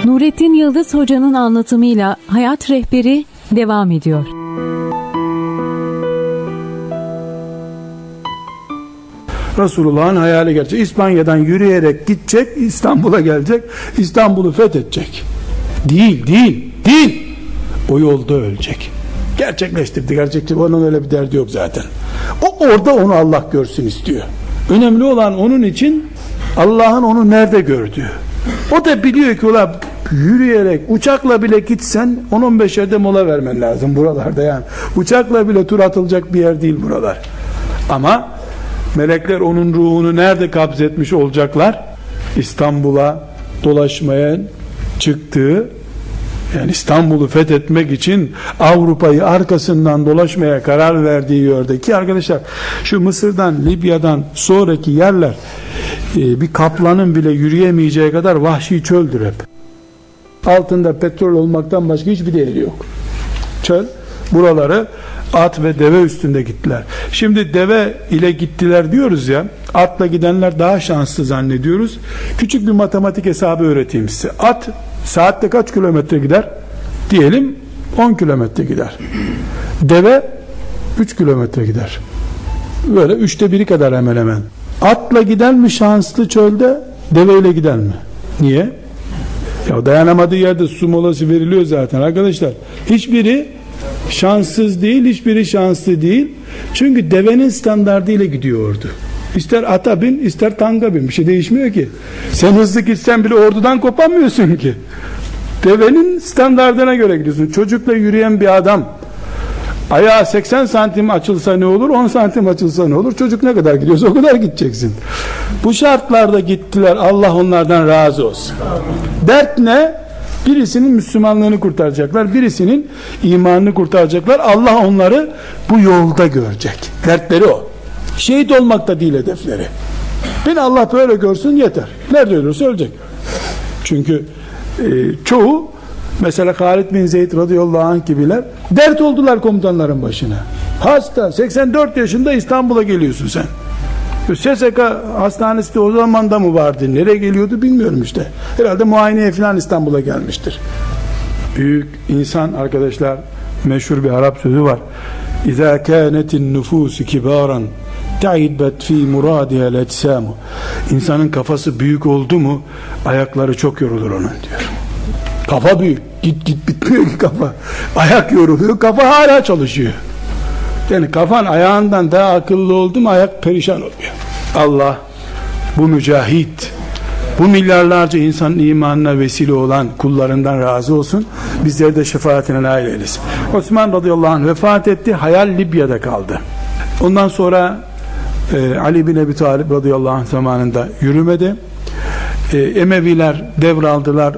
Nurettin Yıldız Hoca'nın anlatımıyla Hayat Rehberi devam ediyor. Resulullah'ın hayali gerçek. İspanya'dan yürüyerek gidecek, İstanbul'a gelecek, İstanbul'u fethedecek. Değil. O yolda ölecek. Gerçekleştirdi. Gerçekçi, onun öyle bir derdi yok zaten. O orada onu Allah görsün istiyor. Önemli olan onun için Allah'ın onu nerede gördüğü. O da biliyor ki ulan yürüyerek, uçakla bile gitsen 10-15 yerde mola vermen lazım buralarda yani. Uçakla bile tur atılacak bir yer değil buralar. Ama melekler onun ruhunu nerede kabzetmiş olacaklar? İstanbul'a dolaşmaya çıktığı, yani İstanbul'u fethetmek için Avrupa'yı arkasından dolaşmaya karar verdiği yerdeki arkadaşlar, şu Mısır'dan, Libya'dan sonraki yerler bir kaplanın bile yürüyemeyeceği kadar vahşi çöldür hep. Altında petrol olmaktan başka hiçbir değeri yok. Çöl. Buraları at ve deve üstünde gittiler. Şimdi deve ile gittiler diyoruz ya, atla gidenler daha şanslı zannediyoruz. Küçük bir matematik hesabı öğreteyim size. At saatte kaç kilometre gider? Diyelim 10 kilometre gider. Deve 3 kilometre gider. Böyle 1/3 kadar hemen hemen. Atla giden mi şanslı çölde, deveyle giden mi? Niye? Ya dayanamadığı yerde su molası veriliyor zaten arkadaşlar. Hiçbiri şanssız değil, hiçbiri şanslı değil. Çünkü devenin standardıyla gidiyordu. İster ata bin, ister tanga bin. Bir şey değişmiyor ki. Sen hızlı gitsen bile ordudan kopamıyorsun ki. Devenin standardına göre gidiyorsun. Çocukla yürüyen bir adam ayağı 80 santim açılsa ne olur, 10 santim açılsa ne olur? Çocuk ne kadar gidiyorsa o kadar gideceksin. Bu şartlarda gittiler. Allah onlardan razı olsun. Dert ne? Birisinin Müslümanlığını kurtaracaklar, birisinin imanını kurtaracaklar. Allah onları bu yolda görecek. Dertleri o. Şehit olmak da değil hedefleri. Beni Allah böyle görsün yeter. Nerede ölürse ölecek. Çünkü çoğu, mesela Halid bin Zeyd radıyallahu anh gibiler dert oldular komutanların başına. Hasta, 84 yaşında İstanbul'a geliyorsun sen. SSK hastanesi de o zaman da mı vardı? Nereye geliyordu bilmiyorum işte. Herhalde muayeneye falan İstanbul'a gelmiştir. Büyük insan arkadaşlar, meşhur bir Arap sözü var. İzâ kânetin nüfûsü kibâran ta'ibet fî murâdihel etsâmu. İnsanın kafası büyük oldu mu ayakları çok yorulur onun diyor. Kafa büyük. Git bitmiyor ki kafa. Ayak yoruluyor, kafa hala çalışıyor. Yani kafan ayağından daha akıllı oldu mu ayak perişan oluyor. Allah bu mücahit, bu milyarlarca insanın imanına vesile olan kullarından razı olsun. Bizleri de şefaatine nail eylesin. Osman radıyallahu anh vefat etti. Hayal Libya'da kaldı. Ondan sonra Ali bin Ebi Talib radıyallahu anh zamanında yürümedi. Emeviler devraldılar.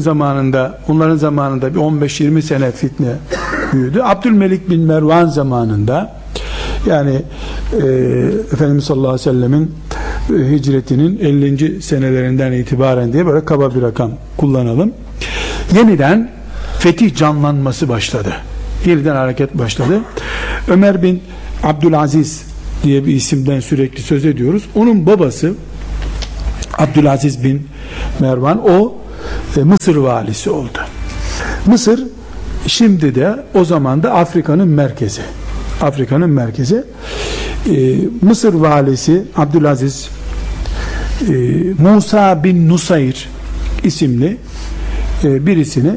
Onların zamanında bir 15-20 sene fitne büyüdü. Abdülmelik bin Mervan zamanında, yani Efendimiz sallallahu aleyhi ve sellemin hicretinin 50. senelerinden itibaren diye böyle kaba bir rakam kullanalım. Yeniden fetih canlanması başladı. Yeniden hareket başladı. Ömer bin Abdülaziz diye bir isimden sürekli söz ediyoruz. Onun babası Abdülaziz bin Mervan, o Mısır valisi oldu. Mısır şimdi de o zaman da Afrika'nın merkezi. Mısır valisi Abdülaziz Musa bin Nusayr isimli birisini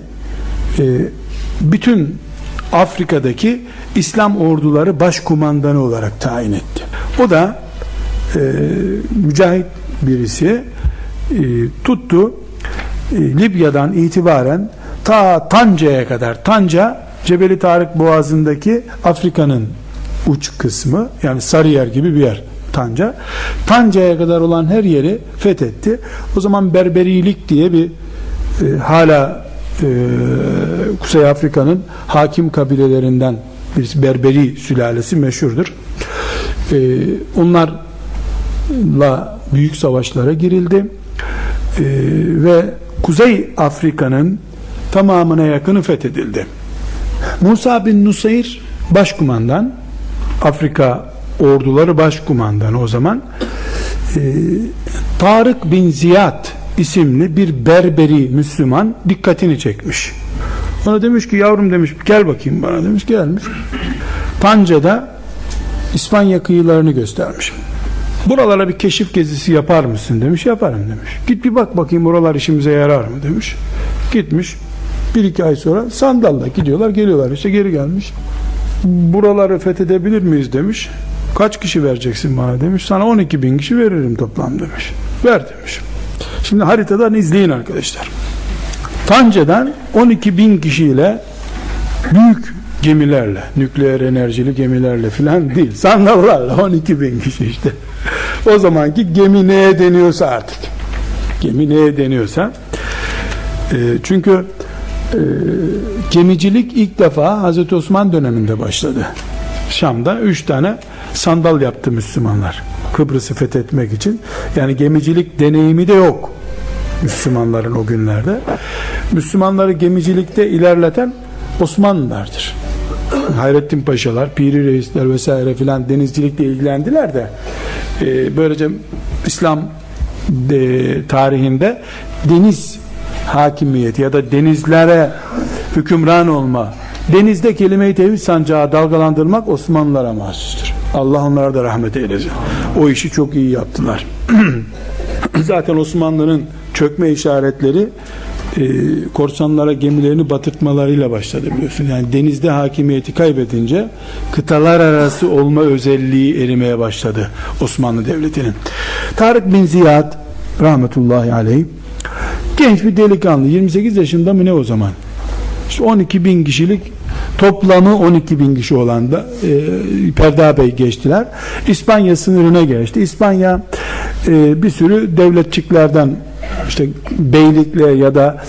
bütün Afrika'daki İslam orduları başkumandanı olarak tayin etti. O da mücahit birisi, tuttu Libya'dan itibaren ta Tanca'ya kadar. Tanca, Cebeli Tarık Boğazı'ndaki Afrika'nın uç kısmı, yani Sarıyer gibi bir yer Tanca. Tanca'ya kadar olan her yeri fethetti. O zaman Berberilik diye bir hala Kuzey Afrika'nın hakim kabilelerinden birisi, Berberi sülalesi meşhurdur. Onlarla büyük savaşlara girildi. Ve Kuzey Afrika'nın tamamına yakını fethedildi. Musa bin Nusayr başkumandan, Afrika orduları başkumandanı o zaman. Tarık bin Ziyad isimli bir Berberi Müslüman dikkatini çekmiş. Ona demiş ki yavrum demiş gel bakayım bana demiş, gelmiş. Panca'da İspanya kıyılarını göstermiş. Buralara bir keşif gezisi yapar mısın demiş, yaparım demiş. Git bir bak bakayım oralar işimize yarar mı demiş. Gitmiş. 1-2 ay sonra sandalla gidiyorlar geliyorlar, işte geri gelmiş. Buraları fethedebilir miyiz demiş. Kaç kişi vereceksin bana demiş. Sana 12.000 kişi veririm toplam demiş. Ver demiş. Şimdi haritadan izleyin arkadaşlar. Panca'dan 12.000 kişiyle, büyük gemilerle, nükleer enerjili gemilerle filan değil, sandallarla 12.000 kişi işte. O zamanki gemi neye deniyorsa artık. Gemi neye deniyorsa. Çünkü gemicilik ilk defa Hazreti Osman döneminde başladı. Şam'da 3 tane sandal yaptı Müslümanlar. Kıbrıs'ı fethetmek için. Yani gemicilik deneyimi de yok Müslümanların o günlerde. Müslümanları gemicilikte ilerleten Osmanlılardır. Hayrettin Paşalar, Piri Reisler vesaire filan denizcilikle ilgilendiler de böylece İslam tarihinde deniz hakimiyeti ya da denizlere hükümran olma, denizde kelime-i tevhid sancağı dalgalandırmak Osmanlılara mahsustur. Allah onlara da rahmet eylesin. O işi çok iyi yaptılar. Zaten Osmanlı'nın çökme işaretleri korsanlara gemilerini batırtmalarıyla başladı biliyorsun. Yani denizde hakimiyeti kaybedince kıtalar arası olma özelliği erimeye başladı Osmanlı Devleti'nin. Tarık bin Ziyad rahmetullahi aleyh genç bir delikanlı, 28 yaşında mı ne o zaman? İşte 12.000 kişilik, toplamı 12.000 kişi olan da Perda Bey geçtiler. İspanya sınırına geçti. İspanya bir sürü devletçiklerden, işte beylikle ya da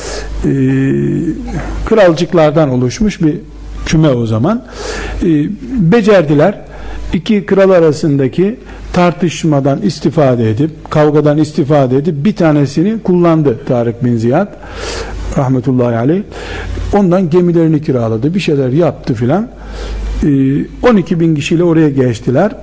kralcıklardan oluşmuş bir küme o zaman. Becerdiler. İki kral arasındaki tartışmadan istifade edip, kavgadan istifade edip bir tanesini kullandı Tarık bin Ziyad rahmetullahi aleyh. Ondan gemilerini kiraladı, bir şeyler yaptı filan. 12.000 kişiyle oraya geçtiler.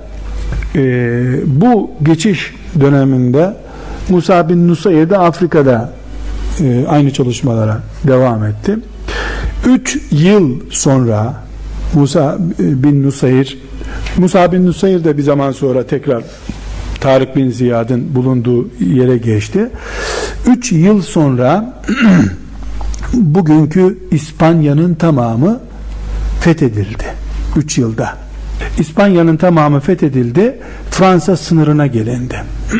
Bu geçiş döneminde Musa bin Nusayr de Afrika'da aynı çalışmalara devam etti. 3 yıl sonra Musa bin Nusayr de bir zaman sonra tekrar Tarık bin Ziyad'ın bulunduğu yere geçti. 3 yıl sonra bugünkü İspanya'nın tamamı fethedildi. 3 yılda. İspanya'nın tamamı fethedildi. Fransa sınırına gelindi.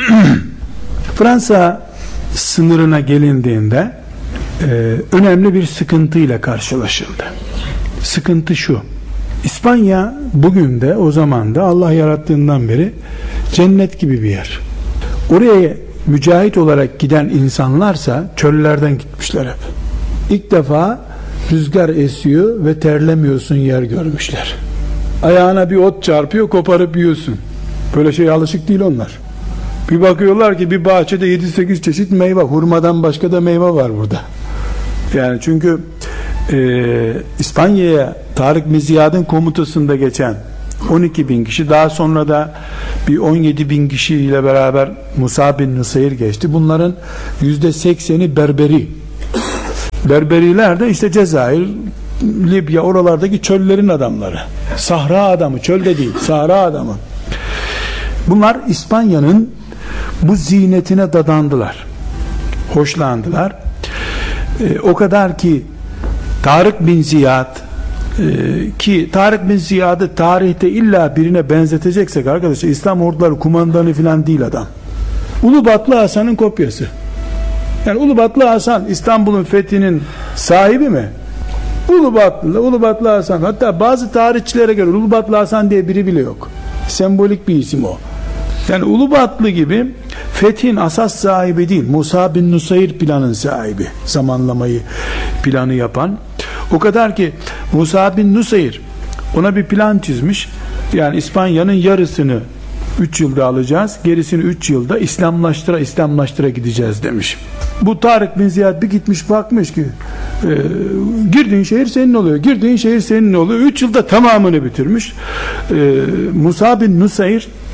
Fransa sınırına gelindiğinde önemli bir sıkıntıyla karşılaşıldı. Sıkıntı şu: İspanya bugün de o zaman da Allah yarattığından beri cennet gibi bir yer. Oraya mücahit olarak giden insanlarsa çöllerden gitmişler hep. İlk defa rüzgar esiyor ve terlemiyorsun yer görmüşler. Ayağına bir ot çarpıyor, koparıp yiyorsun. Böyle şeye alışık değil onlar. Bir bakıyorlar ki bir bahçede 7-8 çeşit meyve, hurmadan başka da meyve var burada. Yani çünkü İspanya'ya Tarık bin Ziyad'ın komutasında geçen 12.000 kişi, daha sonra da bir 17.000 kişiyle beraber Musa bin Nusayr geçti. Bunların %80'i Berberi. Berberiler de işte Cezayir, Libya, oralardaki çöllerin adamları. Sahra adamı, çölde değil, sahra adamı. Bunlar İspanya'nın bu zinetine dadandılar. Hoşlandılar. O kadar ki Tarık bin Ziyad, ki Tarık bin Ziyad'ı tarihte illa birine benzeteceksek arkadaşlar, İslam orduları kumandanı falan değil adam. Ulubatlı Hasan'ın kopyası. Yani Ulubatlı Hasan İstanbul'un fethinin sahibi mi? Ulubatlı Hasan. Hatta bazı tarihçilere göre Ulubatlı Hasan diye biri bile yok. Sembolik bir isim o. Yani Ulubatlı gibi fethin asas sahibi değil, Musa bin Nusayr planın sahibi, zamanlamayı, planı yapan. O kadar ki Musa bin Nusayr ona bir plan çizmiş. Yani İspanya'nın yarısını 3 yılda alacağız, gerisini 3 yılda İslamlaştıra gideceğiz demiş. Bu Tarık bin Ziyad bir gitmiş, bakmış ki girdiğin şehir senin oluyor, 3 yılda tamamını bitirmiş. Musa bin Nusayr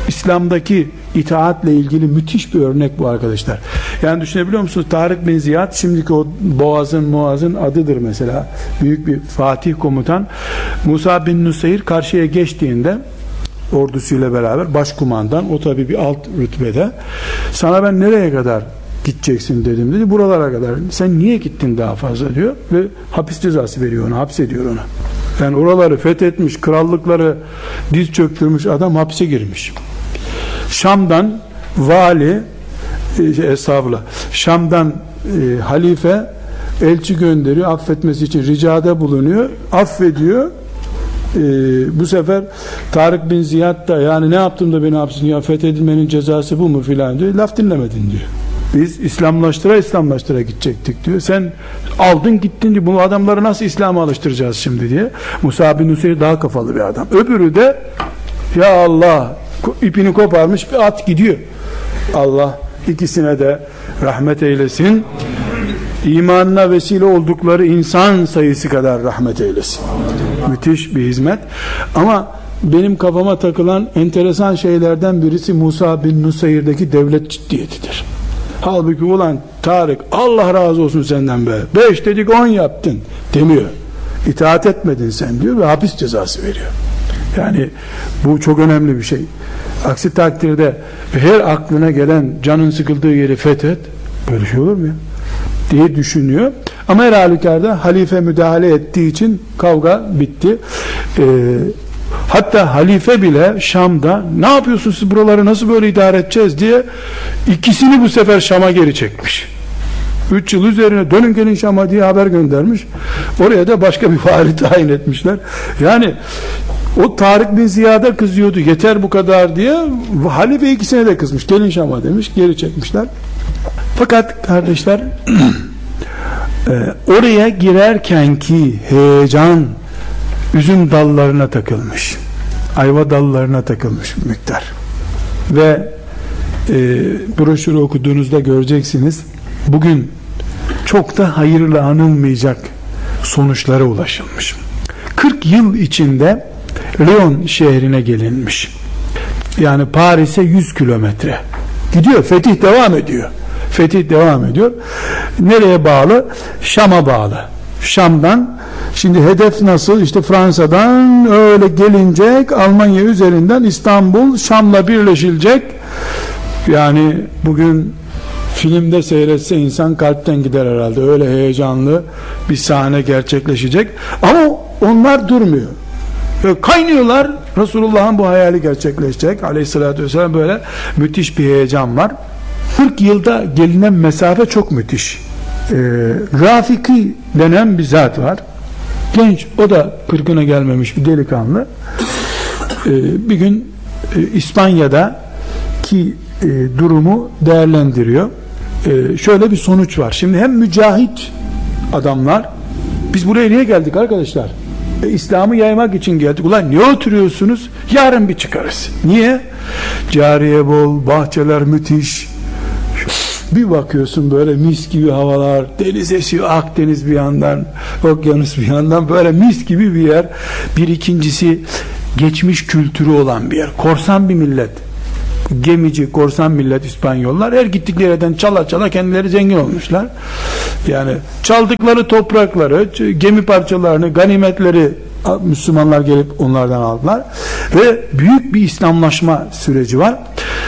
İslam'daki itaatle ilgili müthiş bir örnek bu arkadaşlar. Yani düşünebiliyor musunuz? Tarık bin Ziyad şimdiki o Boğaz'ın adıdır mesela. Büyük bir Fatih komutan. Musa bin Nusayr karşıya geçtiğinde ordusuyla beraber başkumandan, o tabi bir alt rütbede, sana ben nereye kadar gideceksin dedim dedi. Buralara kadar. Sen niye gittin daha fazla diyor ve hapis cezası veriyor ona, hapsediyor onu. Yani oraları fethetmiş, krallıkları diz çöktürmüş adam hapse girmiş. Şam'dan vali Şam'dan halife elçi gönderiyor, affetmesi için ricada bulunuyor, affediyor. Bu sefer Tarık bin Ziyad da yani ne yaptım da beni hapsedin, ya fethedilmenin cezası bu mu filan diyor. Laf dinlemedin diyor. Biz İslamlaştıra gidecektik diyor. Sen aldın gittin diyor. Bu adamları nasıl İslam'a alıştıracağız şimdi diye. Musa bin Nusayr daha kafalı bir adam. Öbürü de ya Allah, ipini koparmış bir at gidiyor. Allah ikisine de rahmet eylesin. İmanına vesile oldukları insan sayısı kadar rahmet eylesin. Müthiş bir hizmet. Ama benim kafama takılan enteresan şeylerden birisi Musa bin Nusayr'deki devlet ciddiyetidir. Halbuki ulan Tarık, Allah razı olsun senden be, 5 dedik 10 yaptın demiyor. İtaat etmedin sen diyor ve hapis cezası veriyor. Yani bu çok önemli bir şey. Aksi takdirde her aklına gelen canın sıkıldığı yeri fethet, böyle şey olur mu ya diye düşünüyor. Ama her halükarda halife müdahale ettiği için kavga bitti. Hatta halife bile Şam'da ne yapıyorsunuz siz, buraları nasıl böyle idare edeceğiz diye ikisini bu sefer Şam'a geri çekmiş. 3 yıl üzerine dönün gelin Şam'a diye haber göndermiş. Oraya da başka bir vali tayin etmişler. Yani o Tarık bin Ziyad'a kızıyordu, yeter bu kadar diye, halife ikisine de kızmış, gelin Şam'a demiş, geri çekmişler. Fakat kardeşler oraya girerkenki heyecan üzüm dallarına takılmış, ayva dallarına takılmış bir miktar ve broşürü okuduğunuzda göreceksiniz, bugün çok da hayırla anılmayacak sonuçlara ulaşılmış. 40 yıl içinde Lyon şehrine gelinmiş. Yani Paris'e 100 kilometre gidiyor, fetih devam ediyor. Nereye bağlı? Şam'a bağlı. Şam'dan, şimdi hedef nasıl? İşte Fransa'dan öyle gelinecek, Almanya üzerinden İstanbul Şam'la birleşilecek. Yani bugün filmde seyretse insan kalpten gider herhalde. Öyle heyecanlı bir sahne gerçekleşecek. Ama onlar durmuyor. Kaynıyorlar. Resulullah'ın bu hayali gerçekleşecek. Aleyhissalatü vesselam, böyle müthiş bir heyecan var. 40 yılda gelinen mesafe çok müthiş. Rafiki denen bir zat var. Genç, o da 40'ına gelmemiş bir delikanlı. Bir gün İspanya'daki durumu değerlendiriyor. Şöyle bir sonuç var. Şimdi hem mücahit adamlar, biz buraya niye geldik arkadaşlar? İslam'ı yaymak için geldik. Ulan niye oturuyorsunuz? Yarın bir çıkarız. Niye? Cariye bol, bahçeler müthiş. Bir bakıyorsun böyle mis gibi havalar, deniz esiyor, Akdeniz bir yandan, okyanus bir yandan, böyle mis gibi bir yer. Bir ikincisi, geçmiş kültürü olan bir yer. Korsan bir millet. Gemici, korsan millet İspanyollar. Her gittikleri yerden çala çala kendileri zengin olmuşlar. Yani çaldıkları toprakları, gemi parçalarını, ganimetleri Müslümanlar gelip onlardan aldılar. Ve büyük bir İslamlaşma süreci var.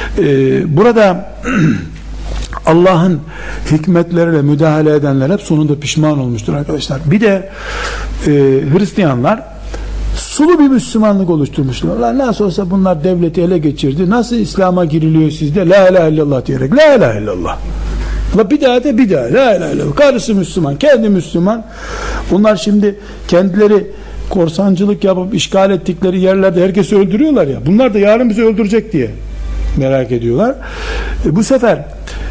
Burada Allah'ın hikmetleriyle müdahale edenler hep sonunda pişman olmuştur arkadaşlar. Bir de Hristiyanlar sulu bir Müslümanlık oluşturmuşlar. Nasıl olsa bunlar devleti ele geçirdi. Nasıl İslam'a giriliyor sizde? La ilahe illallah diyerek. La ilahe illallah. Bir daha la ilahe illallah. Karısı Müslüman, kendi Müslüman. Bunlar şimdi kendileri korsancılık yapıp işgal ettikleri yerlerde herkesi öldürüyorlar ya. Bunlar da yarın bizi öldürecek diye merak ediyorlar. Bu sefer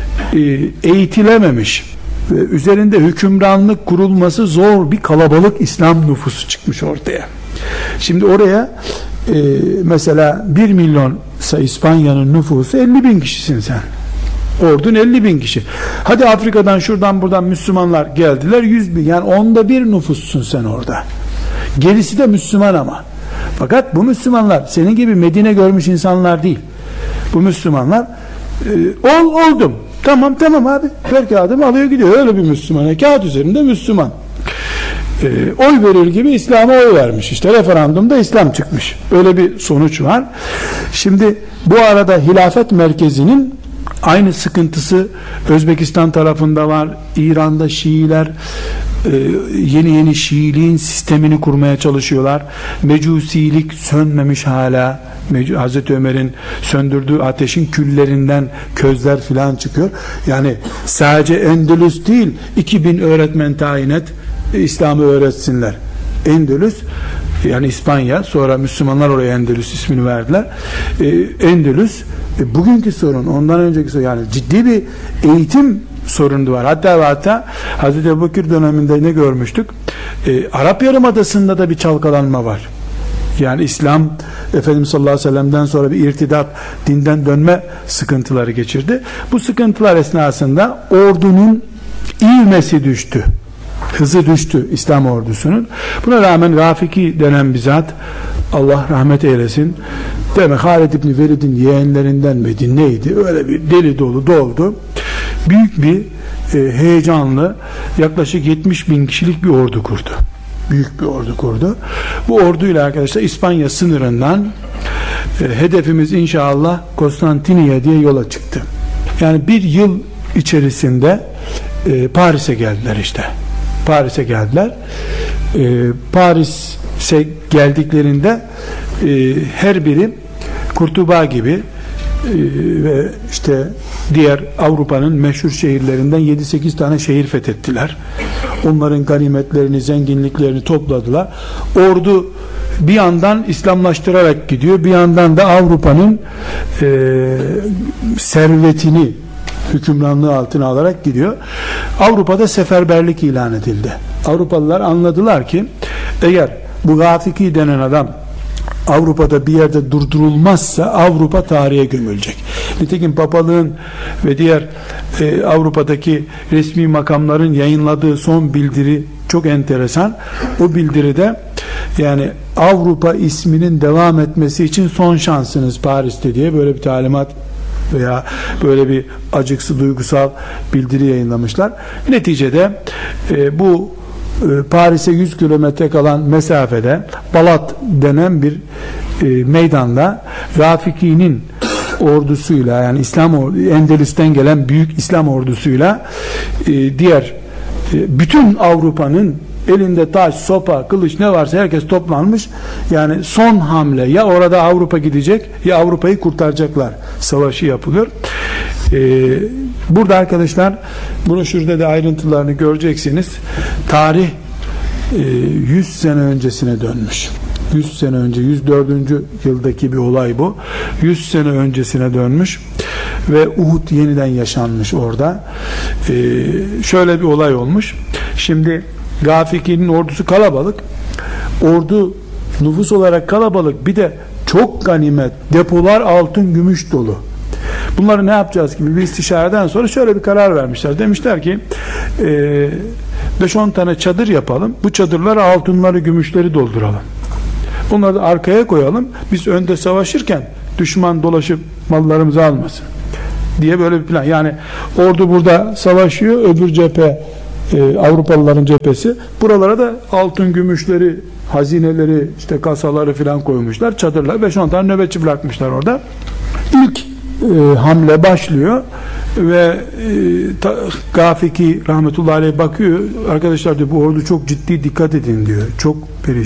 eğitilememiş ve üzerinde hükümranlık kurulması zor bir kalabalık İslam nüfusu çıkmış ortaya. Şimdi oraya mesela 1 milyon İspanya'nın nüfusu 50 bin kişisin sen. Ordun 50 bin kişi. Hadi Afrika'dan şuradan buradan Müslümanlar geldiler 100 bin. Yani 1/10 nüfussun sen orada. Gerisi de Müslüman ama. Fakat bu Müslümanlar senin gibi Medine görmüş insanlar değil. Bu Müslümanlar oldum. Tamam abi. Ver kağıdımı, alıyor gidiyor. Öyle bir Müslüman. Kağıt üzerinde Müslüman. Oy verir gibi İslam'a oy vermiş. İşte referandumda İslam çıkmış. Öyle bir sonuç var. Şimdi bu arada hilafet merkezinin aynı sıkıntısı Özbekistan tarafında var. İran'da Şiiler yeni Şiiliğin sistemini kurmaya çalışıyorlar. Mecusilik sönmemiş hala. Hazreti Ömer'in söndürdüğü ateşin küllerinden közler filan çıkıyor. Yani sadece Endülüs değil, 2000 öğretmen tayin et, İslam'ı öğretsinler. Endülüs, yani İspanya, sonra Müslümanlar oraya Endülüs ismini verdiler. Endülüs bugünkü sorun, ondan önceki sorun, yani ciddi bir eğitim sorunu var. Hatta Hazreti Ebubekir döneminde ne görmüştük? Arap Yarımadası'nda da bir çalkalanma var. Yani İslam Efendimiz sallallahu aleyhi ve sellem'den sonra bir irtidat, dinden dönme sıkıntıları geçirdi. Bu sıkıntılar esnasında ordunun ivmesi düştü. Hızı düştü İslam ordusunun. Buna rağmen Rafiki denen bir zat, Allah rahmet eylesin, demek Halid İbni Velid'in yeğenlerinden miydi neydi? Öyle bir deli doldu. Büyük bir heyecanlı, yaklaşık 70.000 kişilik bir ordu kurdu. Büyük bir ordu kurdu. Bu orduyla arkadaşlar İspanya sınırından hedefimiz inşallah Konstantiniye diye yola çıktı. Yani bir yıl içerisinde Paris'e geldiler işte. Paris'e geldiler. Paris'e geldiklerinde her biri Kurtuba gibi ve işte diğer Avrupa'nın meşhur şehirlerinden 7-8 tane şehir fethettiler. Onların ganimetlerini, zenginliklerini topladılar. Ordu bir yandan İslamlaştırarak gidiyor, bir yandan da Avrupa'nın servetini hükümranlığı altına alarak gidiyor. Avrupa'da seferberlik ilan edildi. Avrupalılar anladılar ki eğer bu Rafiki denen adam Avrupa'da bir yerde durdurulmazsa Avrupa tarihe gömülecek. Nitekim papalığın ve diğer Avrupa'daki resmi makamların yayınladığı son bildiri çok enteresan. O bildiride yani Avrupa isminin devam etmesi için son şansınız Paris'te diye böyle bir talimat veya böyle bir acıksı duygusal bildiri yayınlamışlar. Neticede bu Paris'e 100 kilometre kalan mesafede Balat denen bir meydanda Rafiki'nin ordusuyla, yani Endülüs'ten gelen büyük İslam ordusuyla diğer bütün Avrupa'nın elinde taş, sopa, kılıç ne varsa herkes toplanmış. Yani son hamle, ya orada Avrupa gidecek ya Avrupa'yı kurtaracaklar savaşı yapılıyor. Burada arkadaşlar broşürde de ayrıntılarını göreceksiniz. Tarih 100 sene öncesine dönmüş. 100 sene önce, 104. yıldaki bir olay bu. 100 sene öncesine dönmüş ve Uhud yeniden yaşanmış orada. Şöyle bir olay olmuş. Şimdi Rafiki'nin ordusu kalabalık. Ordu nüfus olarak kalabalık. Bir de çok ganimet, depolar altın, gümüş dolu. Bunları ne yapacağız gibi bir istişareden sonra şöyle bir karar vermişler. Demişler ki 5-10 tane çadır yapalım. Bu çadırlara altınları, gümüşleri dolduralım. Onları da arkaya koyalım. Biz önde savaşırken düşman dolaşıp mallarımızı almasın diye böyle bir plan. Yani ordu burada savaşıyor, öbür cephe Avrupalıların cephesi. Buralara da altın, gümüşleri, hazineleri, işte kasaları filan koymuşlar. Çadırlar 5-10 tane nöbetçi bırakmışlar orada. İlk hamle başlıyor ve Gafiki rahmetullahi aleyh bakıyor. Arkadaşlar diyor, bu ordu çok ciddi, dikkat edin diyor. Çok perişan.